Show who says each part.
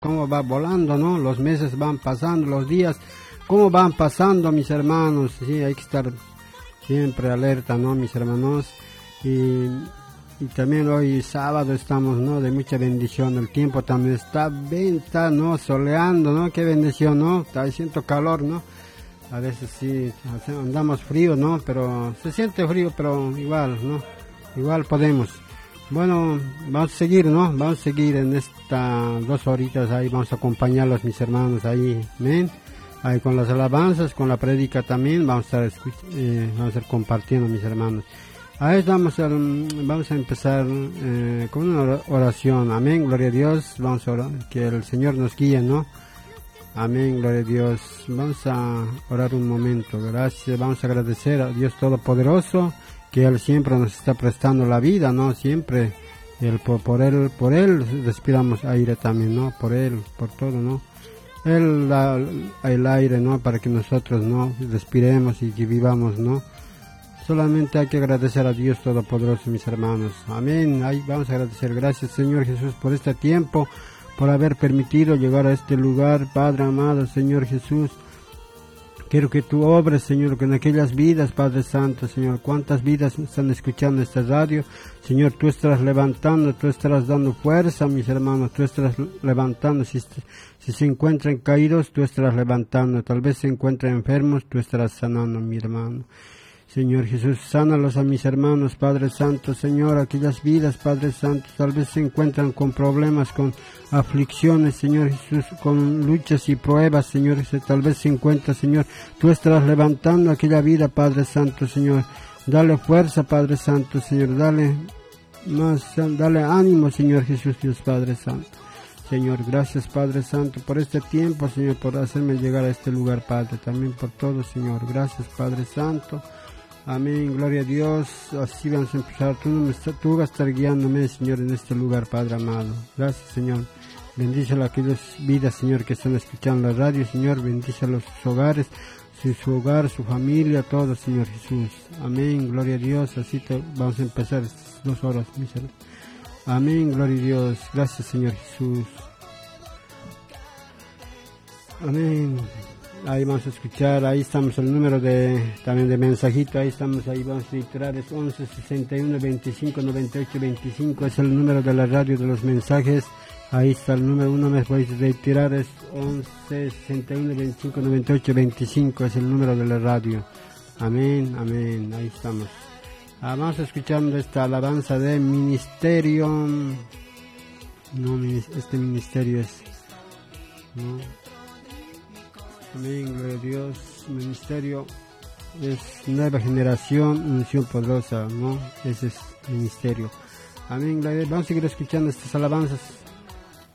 Speaker 1: cómo va volando, ¿no? Los meses van pasando, los días, cómo van pasando, mis hermanos. Sí, hay que estar siempre alerta, ¿no, mis hermanos? Y también hoy sábado estamos, ¿no? De mucha bendición. El tiempo también está bien, está, ¿no? Soleando, ¿no? Qué bendición, ¿no? Está haciendo calor, ¿no? A veces sí, andamos frío, ¿no? Pero se siente frío, pero igual, ¿no? Igual podemos. Bueno, vamos a seguir, ¿no? Vamos a seguir en estas 2 horitas ahí, vamos a acompañarlos, mis hermanos, ahí, ¿ven? Ahí con las alabanzas, con la prédica también, vamos a estar compartiendo, mis hermanos. Ahí vamos a empezar con una oración. Amén, gloria a Dios. Vamos a orar, que el Señor nos guíe, ¿no? Amén, gloria a Dios. Vamos a orar un momento. Gracias, vamos a agradecer a Dios Todopoderoso, que Él siempre nos está prestando la vida, ¿no? Siempre, por Él respiramos aire también, ¿no? Por Él, por todo, ¿no? Él da el aire, ¿no? Para que nosotros, ¿no? Respiremos y que vivamos, ¿no? Solamente hay que agradecer a Dios Todopoderoso, mis hermanos. Amén. Ahí vamos a agradecer. Gracias, Señor Jesús, por este tiempo, por haber permitido llegar a este lugar, Padre amado, Señor Jesús. Quiero que tú obres, Señor, con aquellas vidas, Padre Santo, Señor. ¿Cuántas vidas están escuchando esta radio? Señor, tú estás levantando, tú estás dando fuerza, mis hermanos. Tú estás levantando. Si se encuentran caídos, tú estás levantando. Tal vez se encuentran enfermos, tú estarás sanando, mi hermano. Señor Jesús, sánalos a mis hermanos, Padre Santo, Señor, aquellas vidas, Padre Santo, tal vez se encuentran con problemas, con aflicciones, Señor Jesús, con luchas y pruebas, Señor Jesús, tal vez se encuentra, Señor, tú estás levantando aquella vida, Padre Santo, Señor, dale fuerza, Padre Santo, Señor, dale ánimo, Señor Jesús, Dios Padre Santo. Señor, gracias, Padre Santo, por este tiempo, Señor, por hacerme llegar a este lugar, Padre, también por todo, Señor, gracias, Padre Santo. Amén, gloria a Dios. Así vamos a empezar. Tú vas a estar guiándome, Señor, en este lugar, Padre amado. Gracias, Señor. Bendice a aquellas vidas, Señor, que están escuchando la radio, Señor. Bendice a sus hogares, su hogar, su familia, todo, Señor Jesús. Amén, gloria a Dios. Así vamos a empezar estas 2 horas, mis hermanos. Amén, gloria a Dios. Gracias, Señor Jesús. Amén. Ahí vamos a escuchar, ahí estamos el número también de mensajito, ahí estamos, ahí vamos a reiterar, es 11 61 25 98 25, es el número de la radio de los mensajes. Ahí está el número, uno me voy a reiterar, es 11 61 25 98 25, es el número de la radio. Amén, amén, ahí estamos. Vamos escuchando esta alabanza de ministerio. No, este ministerio es, ¿no? Amén, gloria a Dios. Ministerio es nueva generación, unción poderosa, ¿no? Ese es ministerio. Amén, gloria a Dios. Vamos a seguir escuchando estas alabanzas.